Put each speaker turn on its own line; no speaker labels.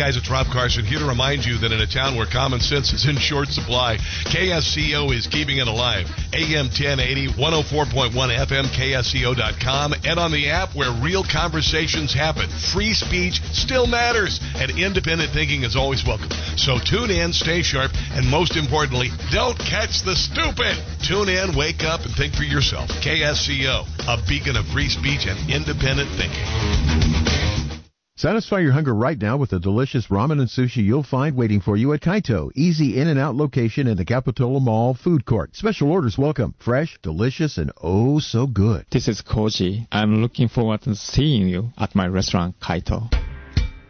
guys, it's Rob Carson here to remind you that in a town where common sense is in short supply, KSCO is keeping it alive. AM 1080, 104.1 FM, KSCO.com, and on the app where real conversations happen. Free speech still matters, and independent thinking is always welcome. So tune in, stay sharp, and most importantly, don't catch the stupid. Tune in, wake up, and think for yourself. KSCO, a beacon of free speech and independent thinking.
Satisfy your hunger right now with the delicious ramen and sushi you'll find waiting for you at Kaito. Easy in and out location in the Capitola Mall food court. Special orders welcome. Fresh, delicious, and oh so good.
This is Koji. I'm looking forward to seeing you at my restaurant, Kaito.